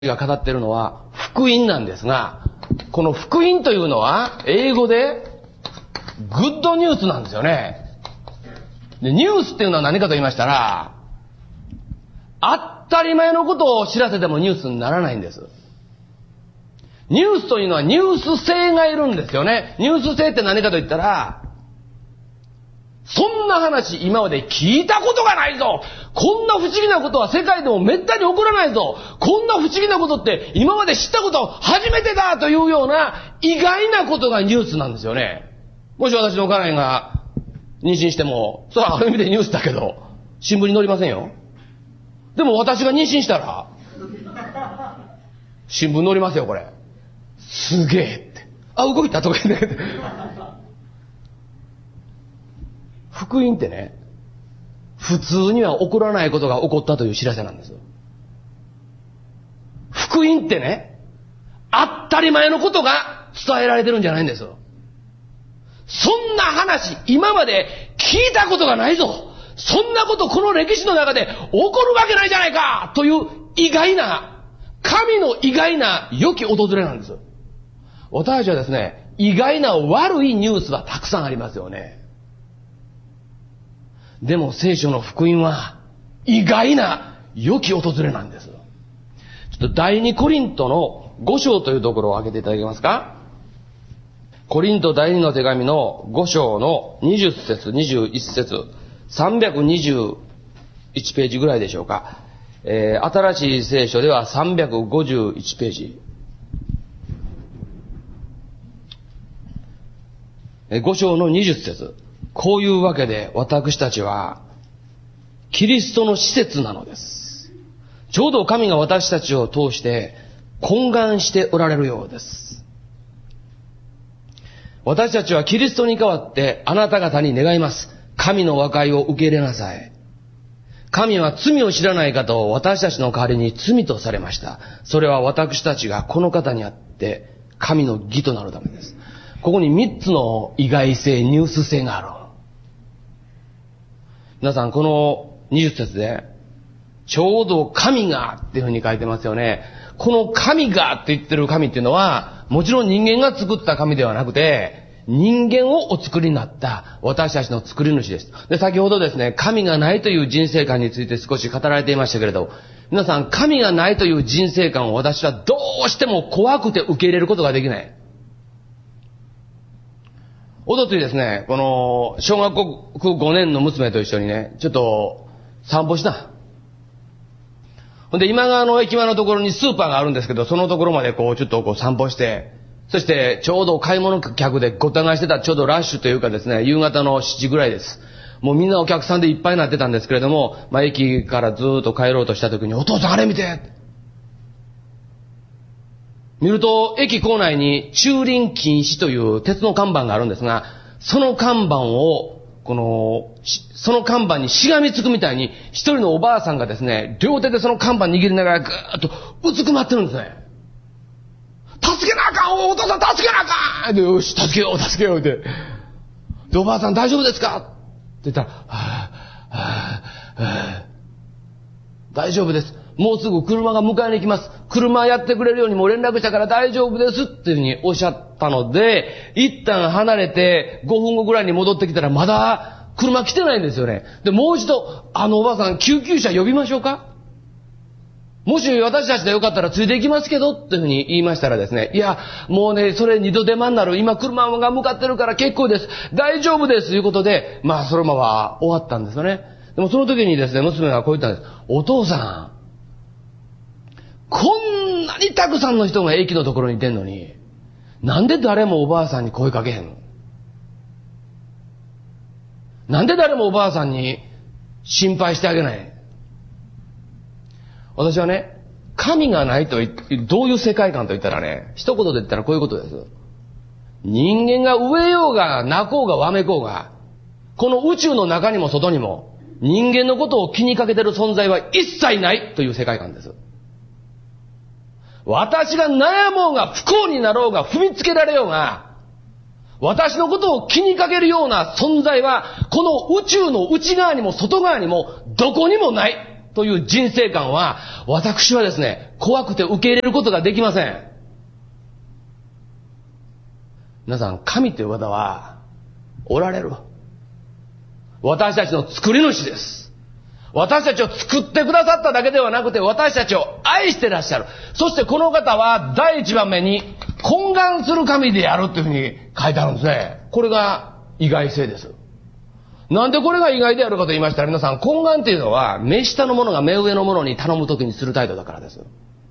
が語っているのは福音なんですが、この福音というのは英語でグッドニュースなんですよね。で、ニュースっていうのは何かと言いましたら、当たり前のことを知らせてもニュースにならないんです。ニュースというのはニュース性がいるんですよね。ニュース性って何かと言ったら、そんな話今まで聞いたことがないぞ。こんな不思議なことは世界でもめったに起こらないぞ。こんな不思議なことって今まで知ったこと初めてだというような意外なことがニュースなんですよね。もし私の家内が妊娠しても、それはある意味でニュースだけど、新聞に載りませんよ。でも私が妊娠したら、新聞載りますよ、これ。すげえって。あ、動いたとか言って。福音ってね、普通には起こらないことが起こったという知らせなんです。福音ってね、当たり前のことが伝えられてるんじゃないんです。そんな話、今まで聞いたことがないぞ。そんなことこの歴史の中で起こるわけないじゃないかという意外な、神の意外な良き訪れなんです。私たちはですね、意外な悪いニュースはたくさんありますよね。でも聖書の福音は意外な良き訪れなんです。ちょっと第2コリントの5章というところを開けていただけますか。コリント第2の手紙の5章の20節21節321ページぐらいでしょうか。新しい聖書では351ページ。5章の20節。こういうわけで私たちはキリストの施設なのです。ちょうど神が私たちを通して懇願しておられるようです。私たちはキリストに代わってあなた方に願います。神の和解を受け入れなさい。神は罪を知らない方を私たちの代わりに罪とされました。それは私たちがこの方にあって神の義となるためです。ここに3つの意外性、ニュース性がある。皆さん、この20節で、ちょうど神がっていうふうに書いてますよね。この神がって言ってる神っていうのは、もちろん人間が作った神ではなくて、人間をお作りになった私たちの作り主です。で、先ほどですね、神がないという人生観について少し語られていましたけれど、皆さん、神がないという人生観を私はどうしても怖くて受け入れることができない。おとついですね、この小学校5年の娘と一緒にね、ちょっと散歩した。ほんで今川の駅前のところにスーパーがあるんですけど、そのところまでこうちょっとこう散歩して、そしてちょうど買い物客でごった返してたちょうどラッシュというかですね、夕方の7時ぐらいです。もうみんなお客さんでいっぱいになってたんですけれども、駅からずーっと帰ろうとした時に、お父さんあれ見て見ると、駅構内に駐輪禁止という鉄の看板があるんですが、その看板を、その看板にしがみつくみたいに、一人のおばあさんがですね、両手でその看板握りながらぐーっとうずくまってるんですね。助けなあかん、お父さん助けなあかんで、よし、助けようって。で、おばあさん大丈夫ですかって言ったら、大丈夫です。もうすぐ車が迎えに行きます。車やってくれるようにもう連絡したから大丈夫ですっていうふうにおっしゃったので、一旦離れて5分後ぐらいに戻ってきたらまだ車来てないんですよね。で、もう一度、おばあさん救急車呼びましょうか？もし私たちでよかったらついて行きますけどっていうふうに言いましたらですね、いや、もうね、それ二度手間になる。今車が向かってるから結構です。大丈夫ですということで、そのまま終わったんですよね。でもその時にですね、娘がこう言ったんです。お父さん、こんなにたくさんの人が駅のところにいてんのに、なんで誰もおばあさんに声かけへんの？なんで誰もおばあさんに心配してあげない？私はね、神がないとどういう世界観と言ったらね、一言で言ったらこういうことです。人間が飢えようが泣こうがわめこうが、この宇宙の中にも外にも人間のことを気にかけてる存在は一切ないという世界観です。私が悩もうが不幸になろうが踏みつけられようが、私のことを気にかけるような存在はこの宇宙の内側にも外側にもどこにもない。 という人生観は、私はですね、怖くて受け入れることができません。皆さん、神という方は、おられる。私たちの作り主です。私たちを作ってくださっただけではなくて、私たちを愛してらっしゃる。そしてこの方は、第一番目に、懇願する神であるというふうに書いてあるんですね。これが意外性です。なんでこれが意外であるかと言いましたら、皆さん、懇願っていうのは、目下の者が目上の者に頼むときにする態度だからです。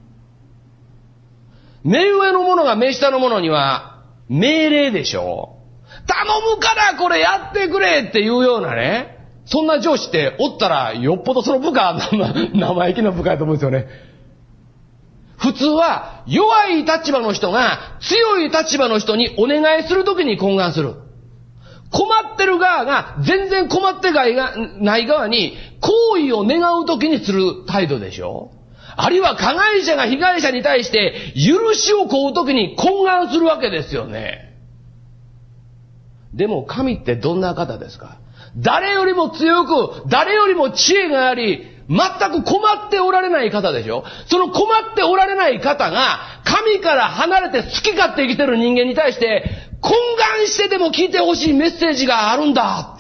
目上の者が目下の者には、命令でしょ。頼むからこれやってくれっていうようなね、そんな上司っておったら、よっぽどその部下、生意気な部下だと思うんですよね。普通は、弱い立場の人が、強い立場の人にお願いするときに懇願する。困ってる側が全然困ってない側に行為を願うときにする態度でしょ。あるいは加害者が被害者に対して許しを請うときに懇願するわけですよね。でも神ってどんな方ですか？誰よりも強く、誰よりも知恵があり、全く困っておられない方でしょ。その困っておられない方が神から離れて好き勝手生きてる人間に対して懇願してでも聞いてほしいメッセージがあるんだって。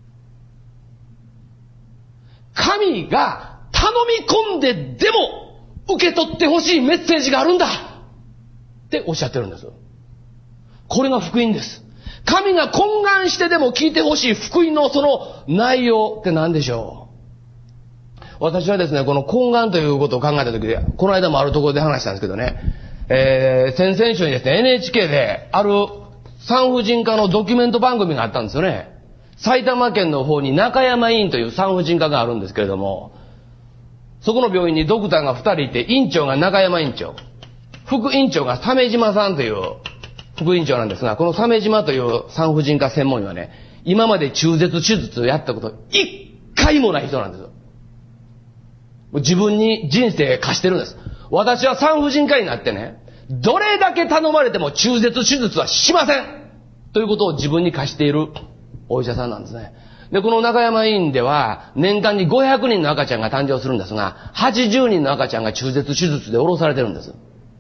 神が頼み込んででも受け取ってほしいメッセージがあるんだっておっしゃってるんです。これが福音です。神が懇願してでも聞いてほしい福音のその内容って何でしょう。私はですね、この懇願ということを考えたときで、この間もあるところで話したんですけどね、先々週にですね、NHK である産婦人科のドキュメント番組があったんですよね。埼玉県の方に中山医院という産婦人科があるんですけれども、そこの病院にドクターが2人いて、院長が中山院長、副院長が鮫島さんという副院長なんですが、この鮫島という産婦人科専門医はね、今まで中絶手術をやったこと一回もない人なんですよ。自分に人生貸してるんです。私は産婦人科医になってね、どれだけ頼まれても中絶手術はしませんということを自分に貸しているお医者さんなんですね。で、この中山医院では年間に500人の赤ちゃんが誕生するんですが、80人の赤ちゃんが中絶手術で下ろされてるんです。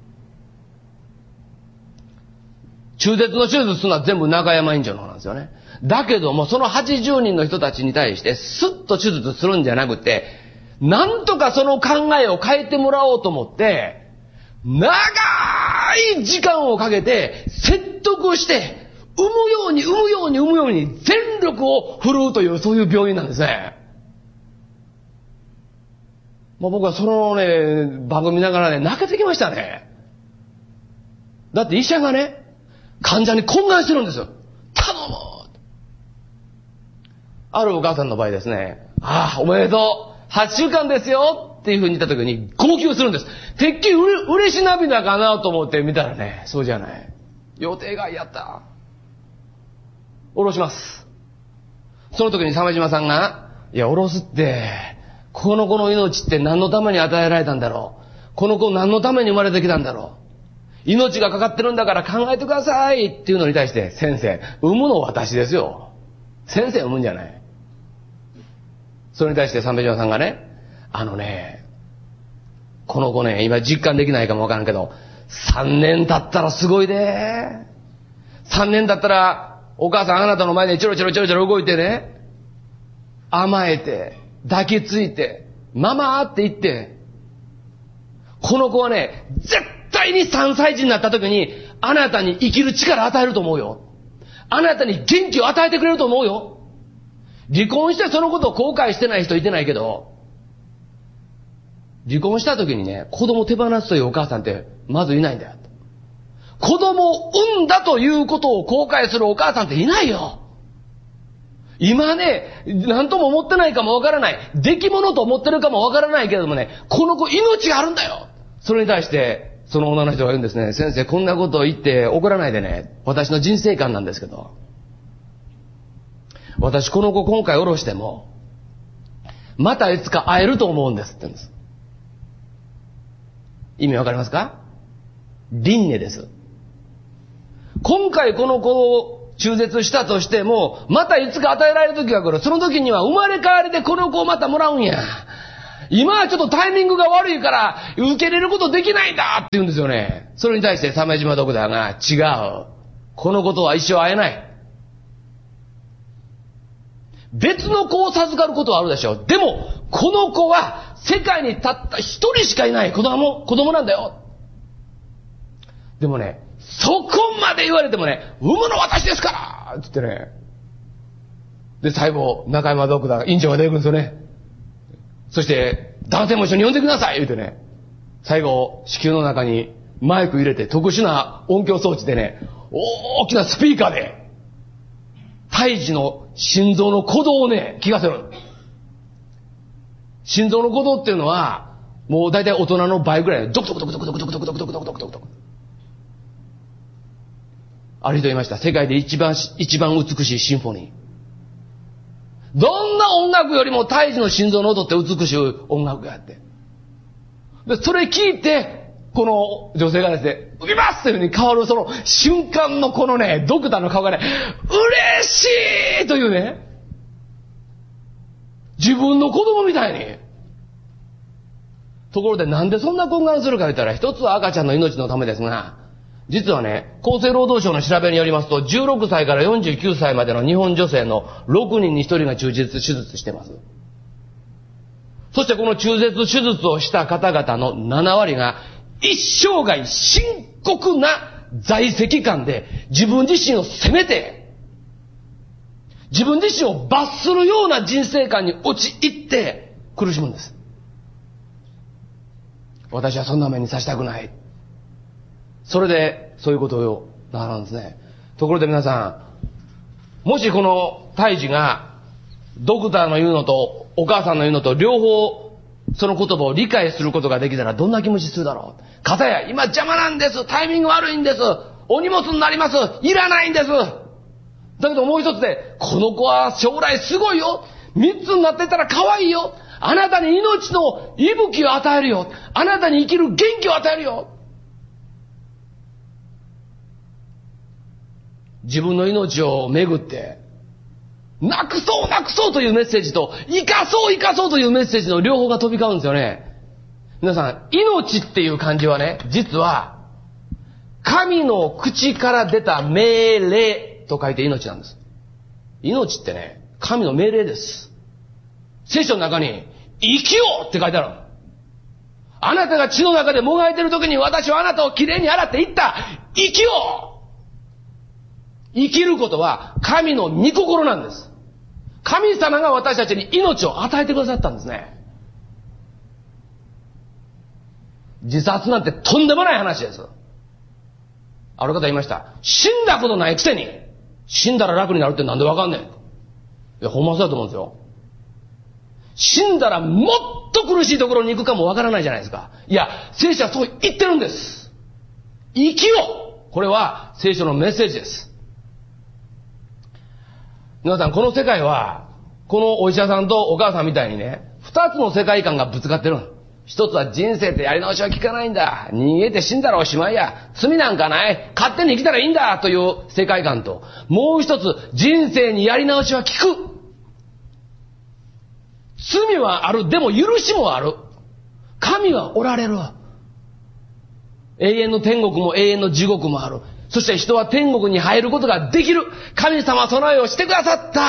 中絶の手術するのは全部中山院長の方なんですよね。だけどもその80人の人たちに対してスッと手術するんじゃなくて、なんとかその考えを変えてもらおうと思って、長い時間をかけて説得して、産むように全力を振るうというそういう病院なんですね。僕はそのね、番組見ながらね、泣けてきましたね。だって医者がね、患者に懇願してるんですよ。頼む。あるお母さんの場合ですね、おめでとう。8週間ですよっていう風に言った時に号泣するんです。てっきり嬉し涙かなと思って見たらね、そうじゃない。予定外やった。下ろします。その時に鮫島さんが、いや、下ろすって、この子の命って何のために与えられたんだろう。この子何のために生まれてきたんだろう。命がかかってるんだから考えてくださいっていうのに対して、先生、産むの私ですよ。先生産むんじゃない。それに対して鮫島さんがね、この子ね、今実感できないかもわからんけど、3年経ったらすごいで。3年経ったら、お母さんあなたの前でチョロチョロ動いてね、甘えて、抱きついて、ママって言って、この子はね、絶対に3歳児になった時に、あなたに生きる力与えると思うよ。あなたに元気を与えてくれると思うよ。離婚してそのことを後悔してない人いてないけど、離婚した時にね、子供を手放すというお母さんってまずいないんだよ。子供を産んだということを後悔するお母さんっていないよ。今ね、何とも思ってないかもわからない。出来物と思ってるかもわからないけれどもね、この子命があるんだよ。それに対して、その女の人が言うんですね。先生、こんなことを言って怒らないでね。私の人生観なんですけど。私この子今回下ろしても、またいつか会えると思うんですって言うんです。意味わかりますか？輪廻です。今回この子を中絶したとしても、またいつか与えられる時が来る。その時には生まれ変わりでこの子をまたもらうんや。 今はちょっとタイミングが悪いから受け入れることできないんだって言うんですよね。それに対して鮫島ドクターが違う。このことは一生会えない。別の子を授かることはあるでしょう。でも、この子は世界にたった一人しかいない子供なんだよ。でもね、そこまで言われてもね、産むの私ですからって言ってね。で、最後、中山ドクター、院長が出てくるんですよね。そして、男性も一緒に呼んでください言うてね。最後、子宮の中にマイク入れて特殊な音響装置でね、大きなスピーカーで、胎児の心臓の鼓動をね、聞かせる。心臓の鼓動っていうのは、もう大体大人の倍ぐらい、ドクドクドクドクドクドクドクドクドクドクドクドクドク。ある人言いました。世界で一番美しいシンフォニー。どんな音楽よりも胎児の心臓の音って美しい音楽があって。で、それ聞いて、この女性がですね、産みますというふうに変わるその瞬間のこのね、ドクターの顔がね、嬉しいというね、自分の子供みたいに。ところでなんでそんな懇願するか言ったら、一つは赤ちゃんの命のためですが、実はね、厚生労働省の調べによりますと、16歳から49歳までの日本女性の6人に1人が中絶手術してます。そしてこの中絶手術をした方々の7割が一生涯深刻な在籍感で自分自身を責めて、自分自身を罰するような人生観に陥って苦しむんです。私はそんな目にさせたくない。それでそういうことをなるんですね。ところで皆さん、もしこの胎児がドクターの言うのとお母さんの言うのと両方その言葉を理解することができたらどんな気持ちするだろう。かたや今邪魔なんです、タイミング悪いんです、お荷物になります、いらないんです。だけどもう一つで、この子は将来すごいよ、3つになってたら可愛いよ、あなたに命の息吹を与えるよ、あなたに生きる元気を与えるよ。自分の命をめぐってなくそうなくそうというメッセージと生かそう生かそうというメッセージの両方が飛び交うんですよね。皆さん、命っていう漢字はね、実は神の口から出た命令と書いて命なんです。命ってね、神の命令です。聖書の中に生きようって書いてある。あなたが血の中でもがいている時に私はあなたをきれいに洗って言った。生きよう。生きることは神の御心なんです。神様が私たちに命を与えてくださったんですね。自殺なんてとんでもない話です。ある方言いました。死んだことないくせに死んだら楽になるってなんでわかんねん。いや、ほんまそうだと思うんですよ。死んだらもっと苦しいところに行くかもわからないじゃないですか。いや、聖書はそう言ってるんです。生きよう。これは聖書のメッセージです。皆さん、この世界は、このお医者さんとお母さんみたいにね、二つの世界観がぶつかってる。一つは人生ってやり直しは効かないんだ。逃げて死んだらおしまいや。罪なんかない。勝手に生きたらいいんだという世界観と、もう一つ、人生にやり直しは効く。罪はある。でも許しもある。神はおられる。永遠の天国も永遠の地獄もある。そして人は天国に入ることができる。神様は備えをしてくださった。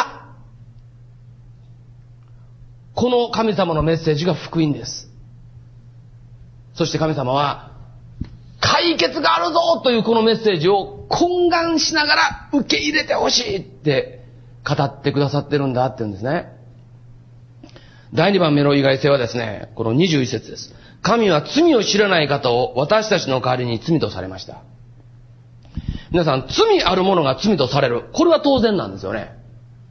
この神様のメッセージが福音です。そして神様は解決があるぞというこのメッセージを懇願しながら受け入れてほしいって語ってくださってるんだって言うんですね。第2番目の意外性はですね、この21節です。神は罪を知らない方を私たちの代わりに罪とされました。皆さん、罪ある者が罪とされる。これは当然なんですよね。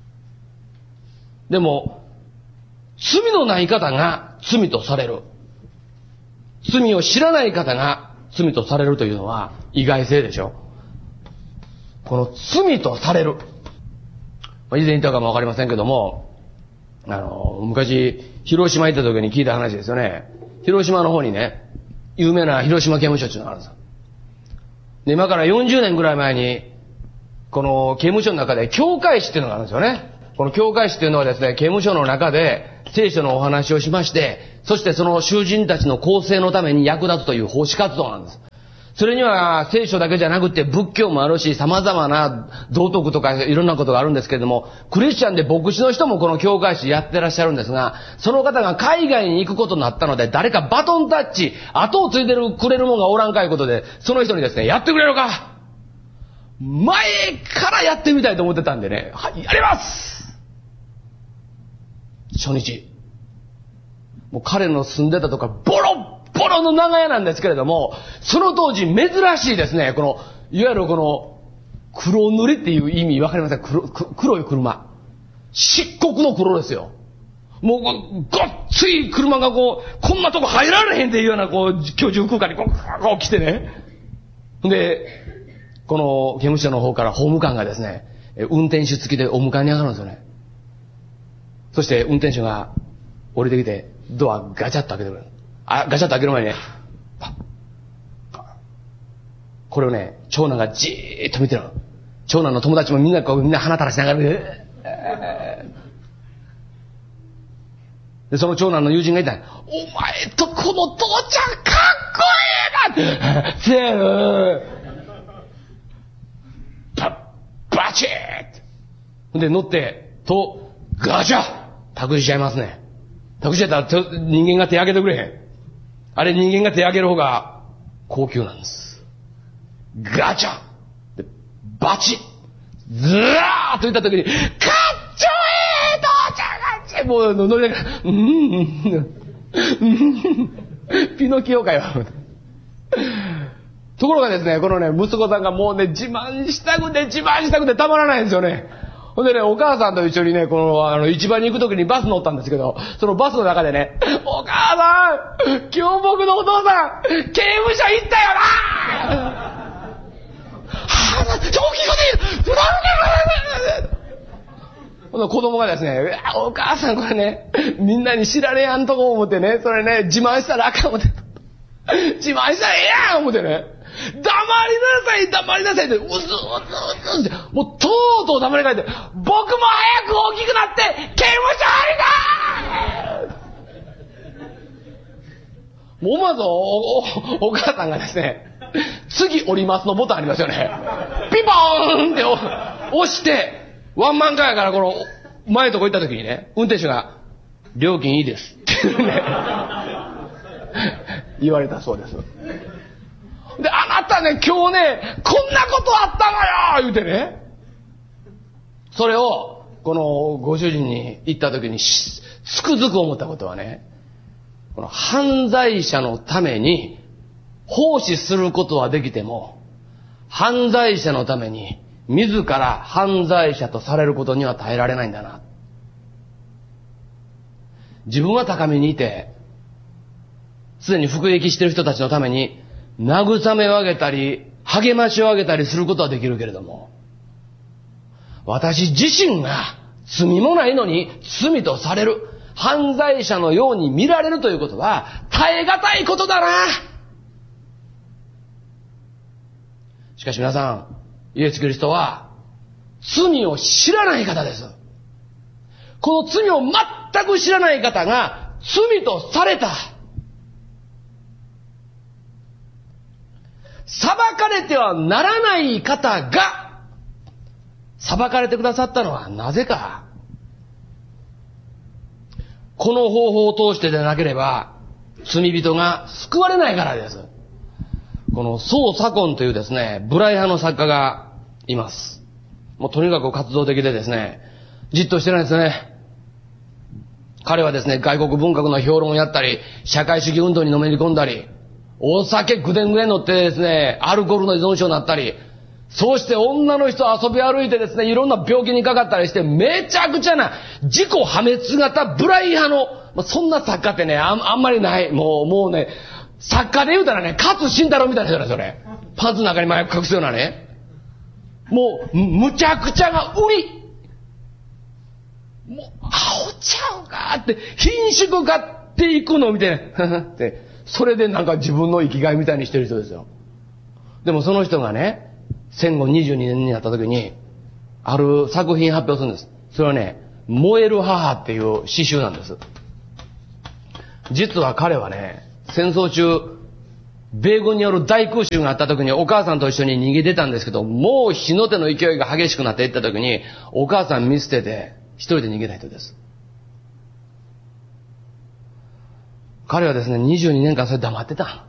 でも、罪のない方が罪とされる。罪を知らない方が罪とされるというのは意外性でしょ。この罪とされる。以前言ったかもわかりませんけども、昔、広島行った時に聞いた話ですよね。広島の方にね、有名な広島刑務所っていうのがあるんですよ。で、今から40年ぐらい前に、この刑務所の中で教会士っていうのがあるんですよね。 この教会史というのはですね、刑務所の中で聖書のお話をしまして、そしてその囚人たちの更生のために役立つという奉仕活動なんです。それには聖書だけじゃなくて仏教もあるし、様々な道徳とかいろんなことがあるんですけれども、クリスチャンで牧師の人もこの教会史やってらっしゃるんですが、その方が海外に行くことになったので、誰かバトンタッチ、後を継いでくれるもんがおらんかいうことで、その人にですね、やってくれるか、前からやってみたいと思ってたんでね、はい、やります。初日。もう彼の住んでたとかボロボロの長屋なんですけれども、その当時珍しいですね、このいわゆるこの黒塗りっていう意味わかりません？黒い車、漆黒の黒ですよ。もうごっつい車がこんなとこ入られへんっていうような居住空間にこう来てね。でこの刑務所の方から法務官がですね、運転手付きでお迎えに上がるんですよね。そして運転手が降りてきてドアガチャッと開けてくれる。ガチャッと開ける前にね、これをね、長男がじーっと見てるの。長男の友達もみんな鼻垂らしながら、で、その長男の友人がいたら、お前とこの父ちゃんかっこいいなせやろバチーって。で、乗って、ガチャ託児しちゃいますね。託児やったら人間が手挙げてくれへん。あれ人間が手挙げる方が高級なんです。ガチャでバチッずらーっと言った時に、かっちょいい父ちゃんがちもう乗りながら、ピノキオかよ。ところがですね、このね、息子さんがもうね、自慢したくてたまらないんですよね。ほんでね、お母さんと一緒にね、市場に行くときにバス乗ったんですけど、そのバスの中でね、お母さん、今日僕のお父さん、刑務所行ったよな大きいこと言う子供がですね、お母さんこれね、みんなに知られやんとこ思ってね、それね、自慢したらあかん思って。自慢したらええやん思ってね。黙りなさいって、うずって、もうとうとう黙り返って、僕も早く大きくなって刑務所入りたい。もう思わずお母さんがですね、次降りますのボタンありますよね。ピンポーンって押して、ワンマンカーやからこの前のとこ行った時にね、運転手が料金いいですってね言われたそうです。で、あなたね、今日ね、こんなことあったのよ言うてね。それを、このご主人に言った時につくづく思ったことはね、この犯罪者のために奉仕することはできても、犯罪者のために自ら犯罪者とされることには耐えられないんだな。自分は高みにいて、すでに服役している人たちのために慰めをあげたり励ましをあげたりすることはできるけれども、私自身が罪もないのに罪とされる犯罪者のように見られるということは耐え難いことだな。しかし皆さん、イエス・キリストは罪を知らない方です。この罪を全く知らない方が罪とされた。裁かれてはならない方が裁かれてくださったのはなぜか。この方法を通してでなければ罪人が救われないからです。この宋左近というですね、ブライ派の作家がいます。もうとにかく活動的でですね、じっとしてないですね。彼はですね、外国文学の評論をやったり、社会主義運動にのめり込んだり、お酒ぐでんぐでん乗ってですね、アルコールの依存症になったり、そうして女の人遊び歩いてですね、いろんな病気にかかったりして、めちゃくちゃな自己破滅型ブライ派の、そんな作家ってね、あんまりない。もうね、作家で言うたらね、勝慎太郎みたいな人なんですよね。パンツの中に麻薬隠すようなね。もう、むちゃくちゃが売り。もう、アホちゃうかって、品種買っていくのみたいな。って、それでなんか自分の生きがいみたいにしてる人ですよ。でもその人がね、戦後22年になった時に、ある作品発表するんです。それはね、 燃える母っていう詩集なんです。実は彼はね、戦争中、米軍による大空襲があった時にお母さんと一緒に逃げ出たんですけど、もう火の手の勢いが激しくなっていった時に、お母さん見捨てて一人で逃げた人です。彼はですね、22年間それ黙ってた。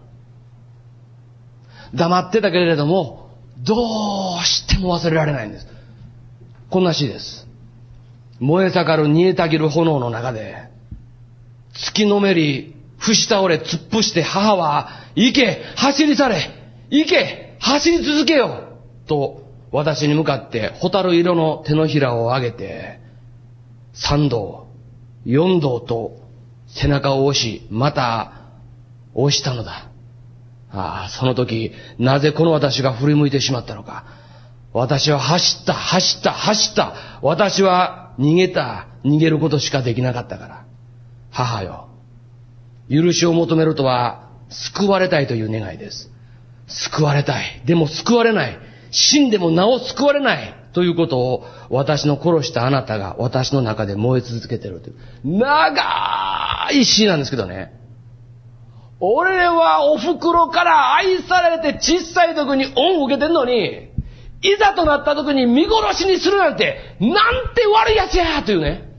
黙ってたけれども、どうしても忘れられないんです。こんな詩です。燃え盛る煮えたぎる炎の中で、突きのめり、伏し倒れ、突っ伏して母は、行け、走り去れ、行け、走り続けよ、と私に向かって蛍色の手のひらを上げて、3度、4度と背中を押し、また押したのだ。ああ、その時、なぜこの私が振り向いてしまったのか。私は走った。私は逃げることしかできなかったから。母よ、許しを求めるとは救われたいという願いです。救われたい。でも救われない。死んでもなお救われないということを私の殺したあなたが私の中で燃え続けているという長い詩なんですけどね。俺はお袋から愛されて小さい時に恩を受けてんのに、いざとなった時に見殺しにするなんて、なんて悪いやつやというね。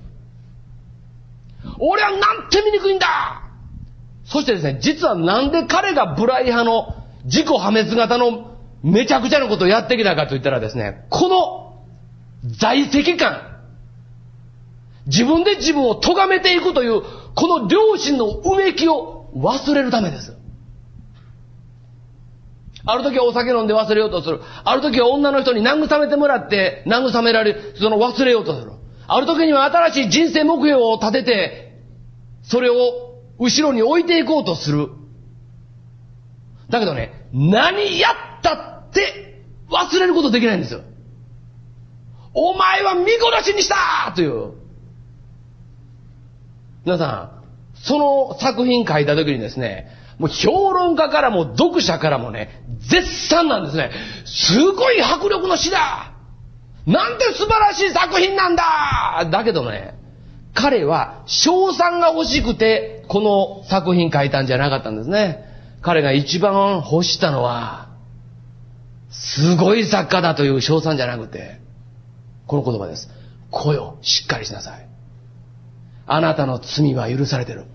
俺はなんて醜いんだ。そしてですね、実はなんで彼がブライ派の自己破滅型のめちゃくちゃなことをやってきたかといったらですね、この在籍感、自分で自分を咎めていくというこの良心のうめきを忘れるためです。ある時はお酒飲んで忘れようとする。ある時は女の人に慰めてもらって慰められる、忘れようとする。ある時には新しい人生目標を立ててそれを後ろに置いていこうとする。だけどね、何やったって忘れることできないんですよ。お前は見殺しにしたという。皆さん、その作品書いた時にですね、もう評論家からも読者からもね、絶賛なんですね。すごい迫力の詩だ。なんて素晴らしい作品なんだ。だけどね、彼は称賛が欲しくてこの作品書いたんじゃなかったんですね。彼が一番欲したのは、すごい作家だという称賛じゃなくて、この言葉です。来よ、しっかりしなさい。あなたの罪は許されてる。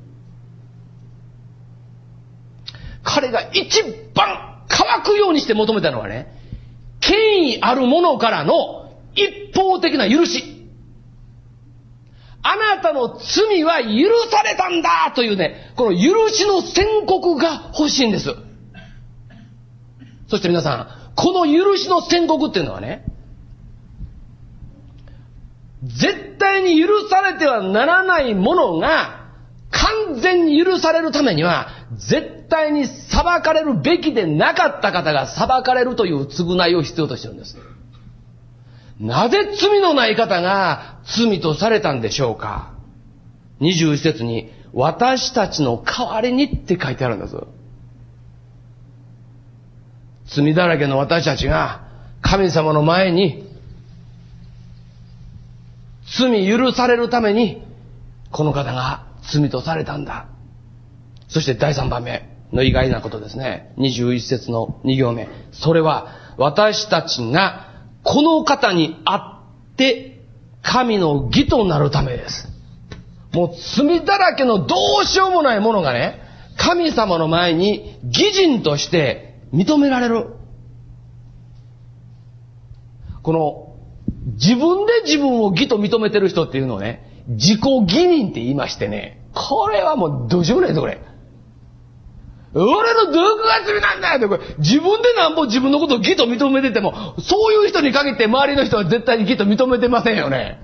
彼が一番乾くようにして求めたのはね、権威ある者からの一方的な許し。あなたの罪は許されたんだというね、この許しの宣告が欲しいんです。そして皆さん、この許しの宣告っていうのはね、絶対に許されてはならないものが完全に許されるためには、絶対に裁かれるべきでなかった方が裁かれるという償いを必要としているんです。なぜ罪のない方が罪とされたんでしょうか。21節に、私たちの代わりにって書いてあるんです。罪だらけの私たちが神様の前に罪許されるためにこの方が罪とされたんだ。そして第3番目の意外なことですね。21節の2行目。それは私たちがこの方にあって神の義となるためです。もう罪だらけのどうしようもないものがね、神様の前に義人として認められる。この自分で自分を義と認めてる人っていうのをね、自己義人って言いましてね、これはもうどうしようもないですよ、これ。俺のどこが罪なんだよって、自分でなんぼ自分のことを義と認めてても、そういう人に限って周りの人は絶対に義と認めてませんよね。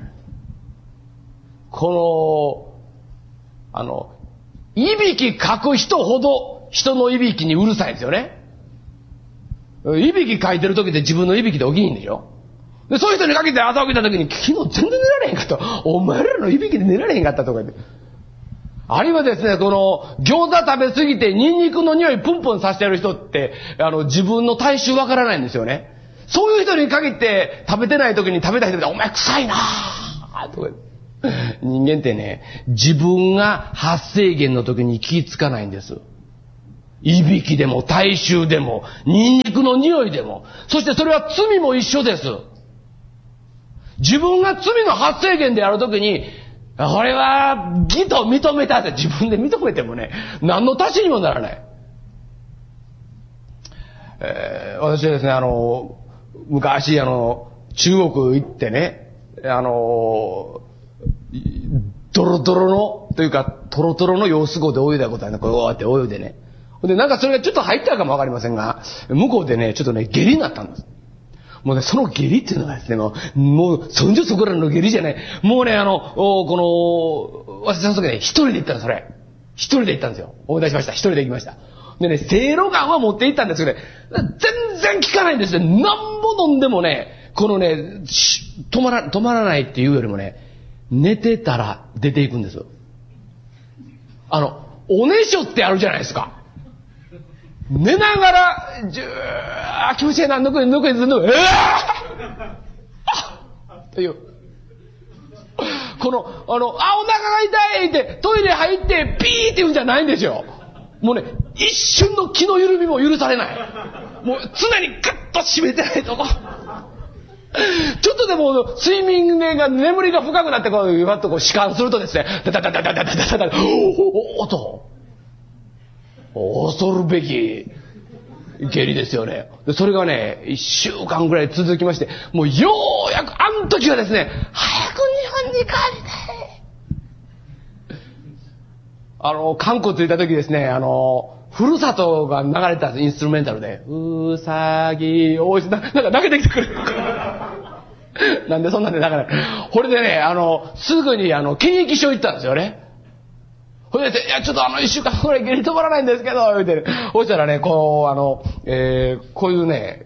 この、いびきかく人ほど人のいびきにうるさいですよね。いびきかいてる時で自分のいびきで起きんでしょ。で、そういう人にかけて朝起きた時に、昨日全然寝られへんかった。お前らのいびきで寝られへんかったとか言って。あるいはですね、この餃子食べ過ぎてニンニクの匂いプンプンさせてる人って、自分の体臭わからないんですよね。そういう人に限って食べてない時に食べた人で、お前臭いなぁとか人間ってね、自分が発生源の時に気ぃつかないんです。いびきでも体臭でもニンニクの匂いでも、そしてそれは罪も一緒です。自分が罪の発生源である時に、これは義と認めたって自分で認めてもね、何の足しにもならない。私はですね、昔中国行ってね、ドロドロのというかトロトロの用水湖で泳いだことあるね。こうやって泳いでね。でなんかそれがちょっと入ったかもわかりませんが、向こうでねちょっとね下痢になったんです。もうねその下痢っていうのがですね、もうそんじょそこらの下痢じゃない。もうね私その時ね一人で行ったの。それ一人で行ったんですよ。思い出しました。一人で行きました。でね、せいろがんは持って行ったんですけどね、全然効かないんですね。何も飲んでもね、このね、止まらないっていうよりもね、寝てたら出ていくんですよ。おねしょってあるじゃないですか。寝ながら、気持ちいいな、ぬくい、っていう。お腹が痛いってトイレ入ってピーって言うんじゃないんですよ。もうね、一瞬の気の緩みも許されない。もう常にガッと締めてないとこ。ちょっとでも睡眠が眠りが深くなってこう、わっとこう弛緩するとですね、ダダダダダダダダダダ、おと恐るべき下痢ですよね。でそれがね、1週間ぐらい続きまして、もうようやくあの時はですね、早く日本に帰りたい。韓国着いた時ですね、ふるさとが流れたんです、インストゥルメンタルで。うさぎ、おいし、なんか泣けてきてくる。なんでそんなんで泣かない。これでね、すぐに検疫所行ったんですよね。ほいで、いや、ちょっと1週間ぐらい下痢止まらないんですけど、言うてね。そしたらね、こういうね、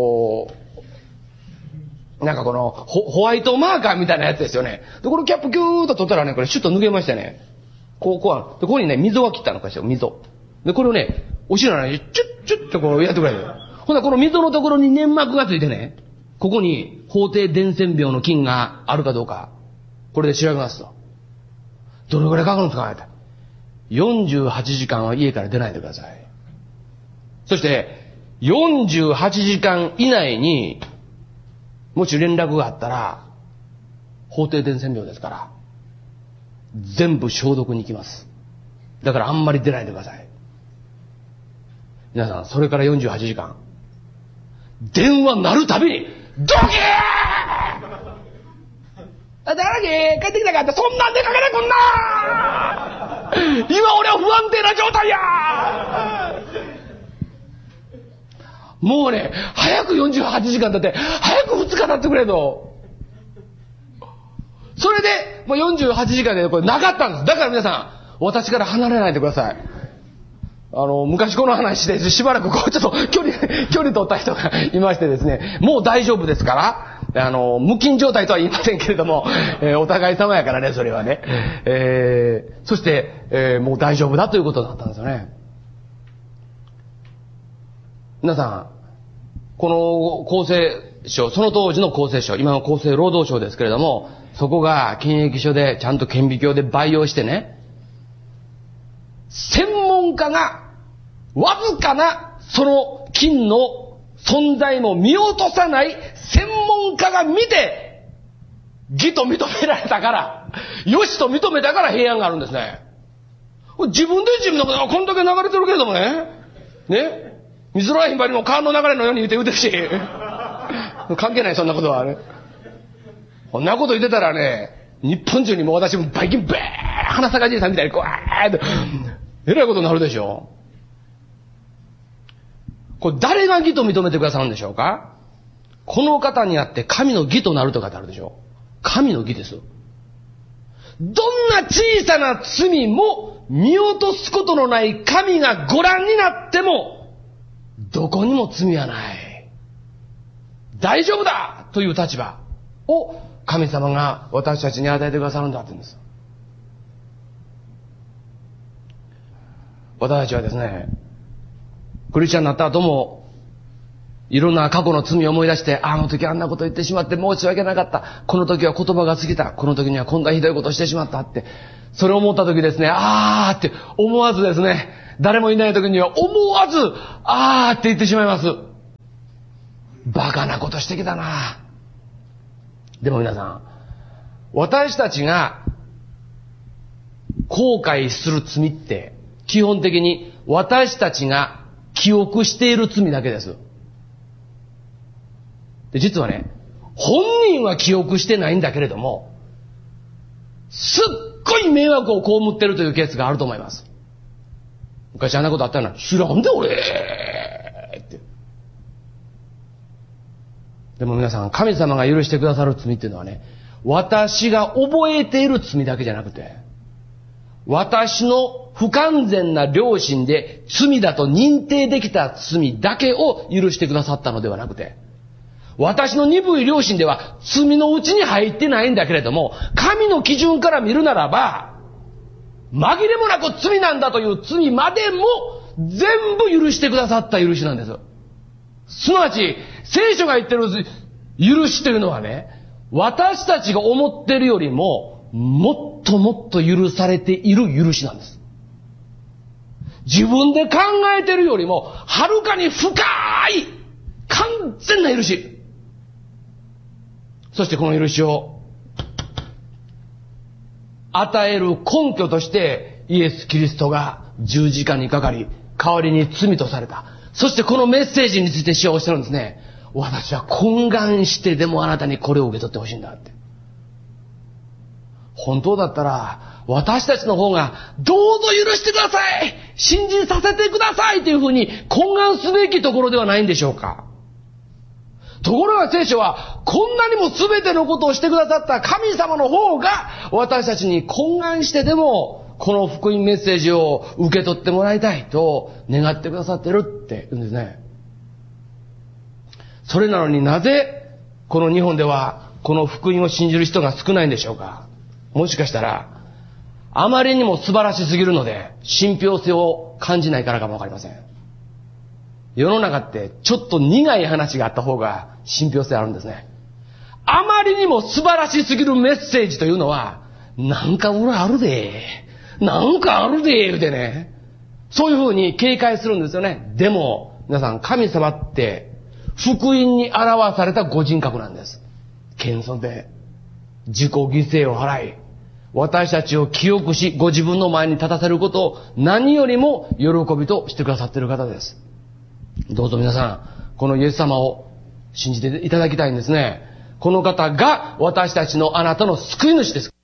なんかホワイトマーカーみたいなやつですよね。で、これキャップギューッと取ったらね、これシュッと抜けましてね。ここにね、溝が切ったのかしら、溝。で、これをね、お尻のね、チュッとこうやってくれる。ほんならこの溝のところに粘膜がついてね、ここに法定伝染病の菌があるかどうか、これで調べますと。どれぐらいかかるんですかって。48時間は家から出ないでください。そして、48時間以内に、もし連絡があったら、法定伝染病ですから、全部消毒に行きます。だからあんまり出ないでください。皆さん、それから48時間、電話鳴るたびに、ドキーだけ帰ってきたかって、そんなんでかけてくんな今俺は不安定な状態やもうね、早く48時間経って、早く2日経ってくれと。それで、もう48時間でこれなかったんです。だから皆さん、私から離れないでください。昔この話でしばらくこうちょっと距離取った人がいましてですね、もう大丈夫ですから、無菌状態とは言いませんけれども、お互い様やからね、それはね。そして、もう大丈夫だということだったんですよね。皆さん、この厚生省、その当時の厚生省、今の厚生労働省ですけれども、そこが検疫所でちゃんと顕微鏡で培養してね、専門家がわずかなその菌の存在も見落とさない専門家が見て、義と認められたから、よしと認めたから平安があるんですね。自分のこと、こんだけ流れてるけれどもね、水のひばりの川の流れのように言うてるし、関係ない、そんなことはね。こんなこと言ってたらね、日本中にもう私もバイキンベー花咲かじいさんみたいにこうってえらいことになるでしょ。これ誰が義と認めてくださるんでしょうか。この方にあって神の義となるとかってあるでしょ。神の義です。どんな小さな罪も見落とすことのない神がご覧になってもどこにも罪はない、大丈夫だという立場を神様が私たちに与えてくださるんだって言うんです。私たちはですね、クリスチャンになった後もいろんな過去の罪を思い出して、あの時あんなこと言ってしまって申し訳なかった。この時は言葉が過ぎた。この時にはこんなひどいことをしてしまったって。それを思った時ですね、あーって思わずですね、誰もいない時には思わず、あーって言ってしまいます。バカなことしてきたな。でも皆さん、私たちが後悔する罪って、基本的に私たちが記憶している罪だけです。で、実はね、本人は記憶してないんだけれども、すっごい迷惑を被っているというケースがあると思います。昔あんなことあったよな、知らんで俺って。でも皆さん、神様が許してくださる罪っていうのはね、私が覚えている罪だけじゃなくて、私の不完全な良心で罪だと認定できた罪だけを許してくださったのではなくて、私の鈍い良心では罪のうちに入ってないんだけれども、神の基準から見るならば、紛れもなく罪なんだという罪までも全部許してくださった許しなんです。すなわち、聖書が言ってる許しというのはね、私たちが思っているよりも、もっともっと許されている許しなんです。自分で考えているよりも、はるかに深い、完全な許し。そしてこの許しを与える根拠としてイエス・キリストが十字架にかかり、代わりに罪とされた。そしてこのメッセージについて主はおっしゃるんですね。私は懇願してでもあなたにこれを受け取ってほしいんだって。本当だったら私たちの方がどうぞ許してください、信じさせてくださいというふうに懇願すべきところではないんでしょうか。ところが聖書はこんなにも全てのことをしてくださった神様の方が私たちに懇願してでもこの福音メッセージを受け取ってもらいたいと願ってくださってるって言うんですね。それなのになぜこの日本ではこの福音を信じる人が少ないんでしょうか。もしかしたらあまりにも素晴らしすぎるので信憑性を感じないからかもわかりません。世の中ってちょっと苦い話があった方が信憑性あるんですね。あまりにも素晴らしすぎるメッセージというのはなんか裏あるで、なんかあるで言うてね、そういうふうに警戒するんですよね。でも皆さん、神様って福音に表されたご人格なんです。謙遜で自己犠牲を払い、私たちを清くし、ご自分の前に立たせることを何よりも喜びとしてくださっている方です。どうぞ皆さん、このイエス様を信じていただきたいんですね。この方が私たちのあなたの救い主です。